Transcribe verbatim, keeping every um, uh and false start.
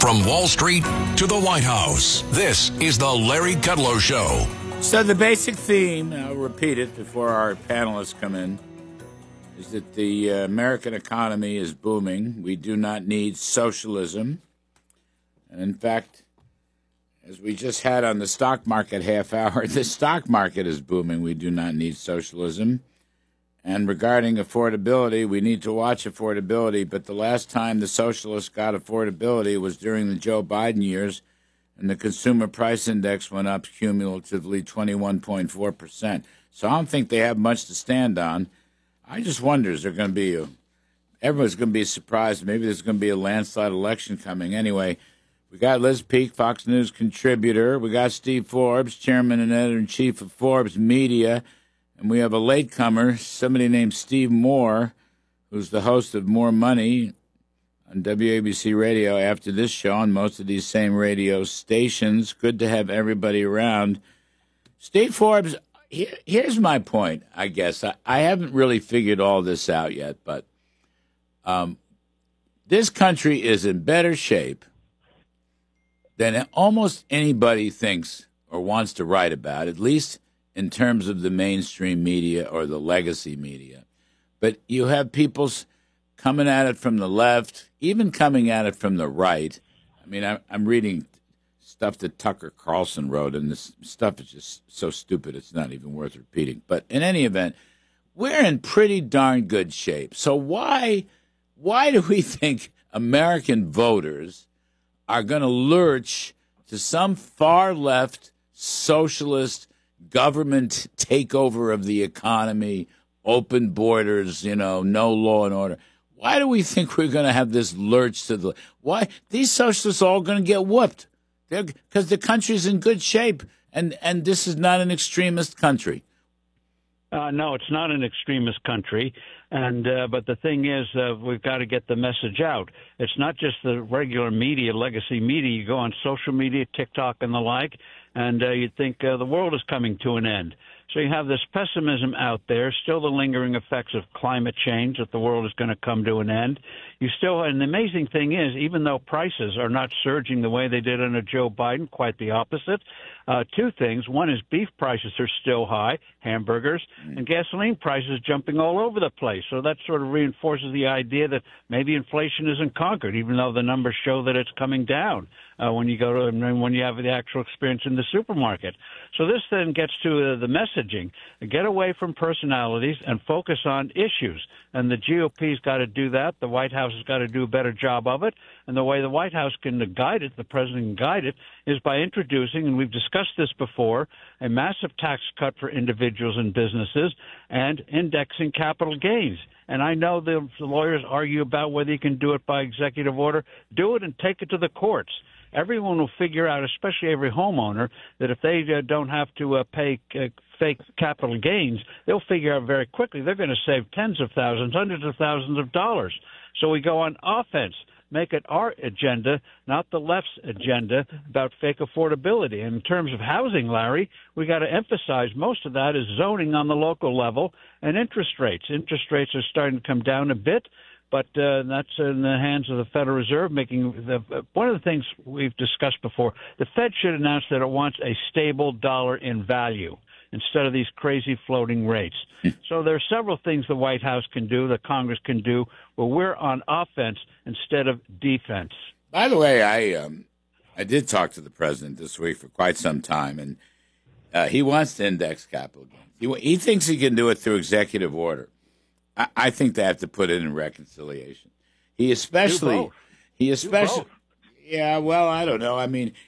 From Wall Street to the White House, this is the Larry Kudlow Show. So the basic theme, I'll repeat it before our panelists come in, is that the uh, American economy is booming. We do not need socialism. And in fact, as we just had on the stock market half hour, the stock market is booming. We do not need socialism. And regarding affordability, we need to watch affordability. But the last time the socialists got affordability was during the Joe Biden years, and the consumer price index went up cumulatively twenty-one point four percent. So I don't think they have much to stand on. I just wonder, is there going to be a, everyone's going to be surprised. Maybe there's going to be a landslide election coming. Anyway, we got Liz Peek, Fox News contributor. We got Steve Forbes, chairman and editor-in-chief of Forbes Media. And we have a latecomer, somebody named Steve Moore, who's the host of More Money on W A B C Radio after this show on most of these same radio stations. Good to have everybody around. Steve Forbes, here, here's my point, I guess. I, I haven't really figured all this out yet, but um, this country is in better shape than almost anybody thinks or wants to write about, at least in terms of the mainstream media or the legacy media. But you have people coming at it from the left, even coming at it from the right. I mean, I, I'm reading stuff that Tucker Carlson wrote, and this stuff is just so stupid it's not even worth repeating. But in any event, we're in pretty darn good shape. So why, why do we think American voters are going to lurch to some far-left socialist government takeover of the economy, open borders, you know, no law and order? Why do we think we're going to have this lurch to the... Why? These socialists are all going to get whooped because the country's in good shape, and, and this is not an extremist country. Uh, no, it's not an extremist country. And uh, but the thing is, uh, we've got to get the message out. It's not just the regular media, legacy media. You go on social media, TikTok and the like, and uh, you'd think uh, the world is coming to an end. So you have this pessimism out there, still the lingering effects of climate change, that the world is going to come to an end. You still, and the amazing thing is, even though prices are not surging the way they did under Joe Biden, quite the opposite, uh, two things. One is beef prices are still high, hamburgers, and gasoline prices jumping all over the place. So that sort of reinforces the idea that maybe inflation isn't conquered, even though the numbers show that it's coming down uh, when you go to, and when you have the actual experience in the supermarket. So this then gets to uh, the messaging. Get away from personalities and focus on issues. And the G O P's got to do that. The White House has got to do a better job of it. And the way the White House can guide it, the president can guide it, is by introducing, and we've discussed this before, a massive tax cut for individuals and businesses and indexing capital gains. And I know the, the lawyers argue about whether you can do it by executive order. Do it and take it to the courts. Everyone will figure out, especially every homeowner, that if they uh, don't have to uh, pay uh, fake capital gains, they'll figure out very quickly they're going to save tens of thousands, hundreds of thousands of dollars. So we go on offense. Make it our agenda, not the left's agenda, about fake affordability. And in terms of housing, Larry, we got to emphasize most of that is zoning on the local level and interest rates. Interest rates are starting to come down a bit, but uh, that's in the hands of the Federal Reserve. Making the, uh, one of the things we've discussed before, the Fed should announce that it wants a stable dollar in value instead of these crazy floating rates. So there are several things the White House can do, the Congress can do, where we're on offense instead of defense. By the way, I um, I did talk to the president this week for quite some time, and uh, he wants to index capital gains. He, he thinks he can do it through executive order. I, I think they have to put it in reconciliation. He especially, he especially, yeah. Well, I don't know. I mean,